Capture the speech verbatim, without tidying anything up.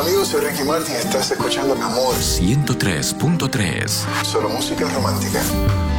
amigos, soy Ricky Martin. Estás escuchando Amor ciento tres punto tres. Solo música romántica.